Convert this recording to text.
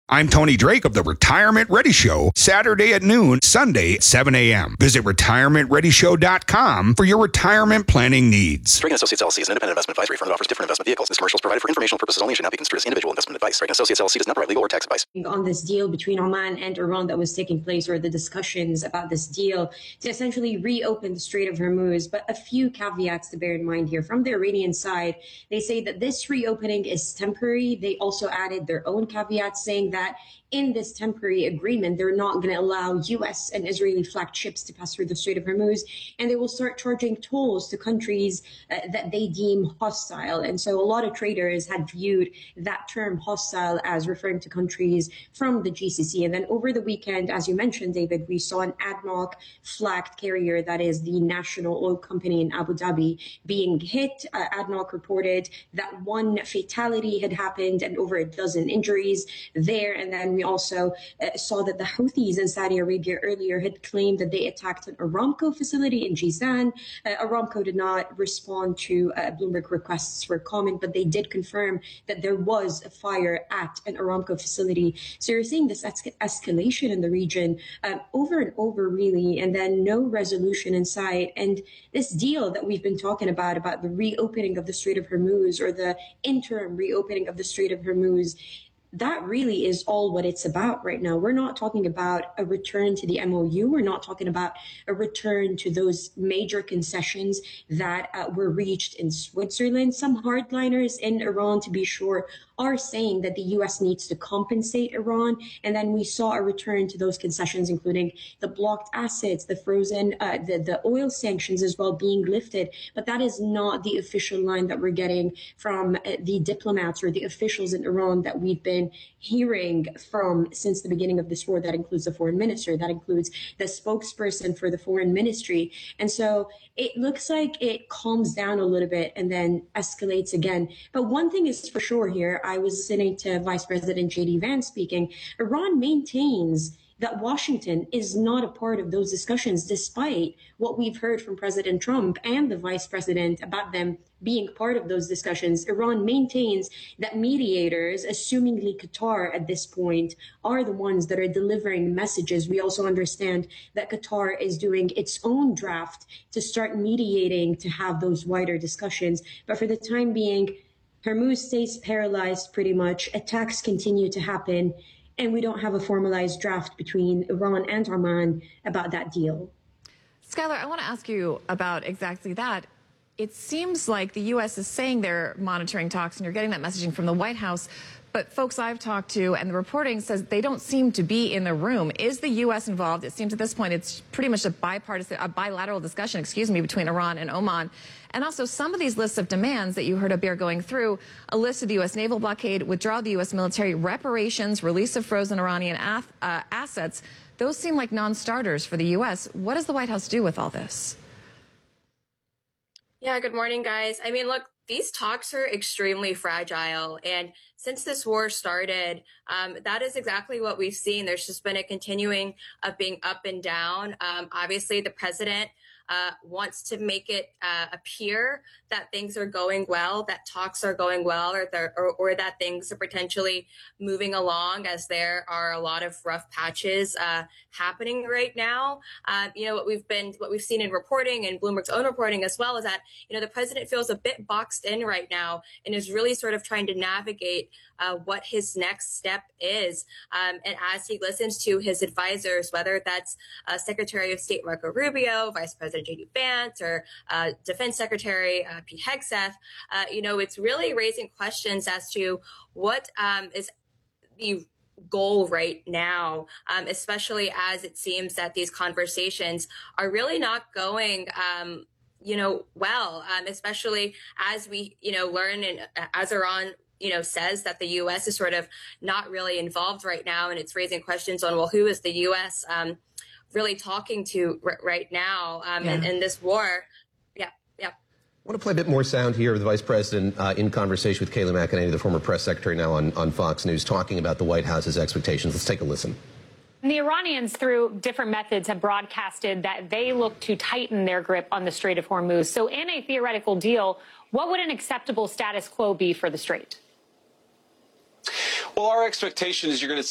I'm Tony Drake of the Retirement Ready Show, Saturday at noon, Sunday at 7 a.m. Visit retirementreadyshow.com for your retirement planning needs. Dragon Associates LLC is an independent investment advisory firm that offers different investment vehicles. This commercial is provided for informational purposes only and should not be construed as individual investment advice. Dragon Associates LLC does not provide legal or tax advice. On this deal between Oman and Iran that was taking place, or the discussions about this deal to essentially reopen the Strait of Hormuz. But a few caveats to bear in mind here. From the Iranian side, they say that this reopening is temporary. They also added their own caveats saying that in this temporary agreement, they're not going to allow U.S. and Israeli flagged ships to pass through the Strait of Hormuz, and they will start charging tolls to countries that they deem hostile. And so a lot of traders had viewed that term hostile as referring to countries from the GCC. And then over the weekend, as you mentioned, David, we saw an ADNOC flagged carrier, that is the national oil company in Abu Dhabi, being hit. ADNOC reported that one fatality had happened and over a dozen injuries there. And then we also saw that the Houthis in Saudi Arabia earlier had claimed that they attacked an Aramco facility in Jizan. Aramco did not respond to Bloomberg requests for comment, but they did confirm that there was a fire at an Aramco facility. So you're seeing this escalation in the region over and over, really, and then no resolution in sight. And this deal that we've been talking about the reopening of the Strait of Hormuz, or the interim reopening of the Strait of Hormuz, that really is all what it's about right now. We're not talking about a return to the MOU. We're not talking about a return to those major concessions that were reached in Switzerland. Some hardliners in Iran, to be sure, are saying that the U.S. needs to compensate Iran. And then we saw a return to those concessions, including the blocked assets, the frozen, the oil sanctions as well being lifted. But that is not the official line that we're getting from the diplomats or the officials in Iran that we've been hearing from since the beginning of this war. That includes the foreign minister, that includes the spokesperson for the foreign ministry. And so it looks like it calms down a little bit and then escalates again. But one thing is for sure here, I was listening to Vice President J.D. Vance speaking. Iran maintains that Washington is not a part of those discussions, despite what we've heard from President Trump and the vice president about them being part of those discussions. Iran maintains that mediators, assumingly Qatar at this point, are the ones that are delivering messages. We also understand that Qatar is doing its own draft to start mediating to have those wider discussions. But for the time being, Hormuz stays paralyzed pretty much. Attacks continue to happen, and we don't have a formalized draft between Iran and Oman about that deal. Skylar, I want to ask you about exactly that. It seems like the U.S. is saying they're monitoring talks, and you're getting that messaging from the White House. But folks I've talked to and the reporting says they don't seem to be in the room. Is the U.S. involved? It seems at this point it's pretty much a bilateral discussion, between Iran and Oman. And also some of these lists of demands that you heard Abir going through, a list of the U.S. naval blockade, withdrawal of the U.S. military, reparations, release of frozen Iranian assets, those seem like non-starters for the U.S. What does the White House do with all this? Yeah, good morning, guys. I mean, look, these talks are extremely fragile. And since this war started, that is exactly what we've seen. There's just been a continuing of being up and down. Obviously, the president wants to make it appear that things are going well, that talks are going well, or that things are potentially moving along, as there are a lot of rough patches happening right now. What we've seen in reporting and Bloomberg's own reporting as well is that, the president feels a bit boxed in right now and is really sort of trying to navigate what his next step is. And as he listens to his advisors, whether that's Secretary of State Marco Rubio, Vice President J.D. Vance, or Defense Secretary Pete Hegseth, it's really raising questions as to what is the goal right now, especially as it seems that these conversations are really not going well, especially as we, learn, and as Iran says that the U.S. is sort of not really involved right now, and it's raising questions on, well, who is the U.S. Really talking to right now in this war? I want to play a bit more sound here of the Vice President in conversation with Kayleigh McEnany, the former press secretary, now on Fox News, talking about the White House's expectations. Let's take a listen. The Iranians, through different methods, have broadcasted that they look to tighten their grip on the Strait of Hormuz. So in a theoretical deal, what would an acceptable status quo be for the Strait? Well, our expectation is you're going to